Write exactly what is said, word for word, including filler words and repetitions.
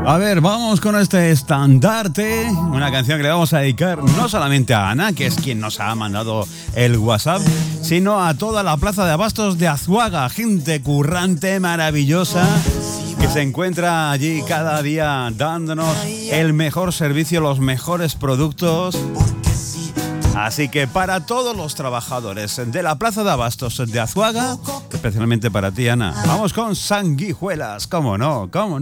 A ver, vamos con este estandarte, una canción que le vamos a dedicar no solamente a Ana, que es quien nos ha mandado el WhatsApp, sino a toda la plaza de abastos de Azuaga, gente currante, maravillosa, que se encuentra allí cada día dándonos el mejor servicio, los mejores productos. Así que para todos los trabajadores de la plaza de abastos de Azuaga, especialmente para ti, Ana, vamos con Sanguijuelas, cómo no, cómo no.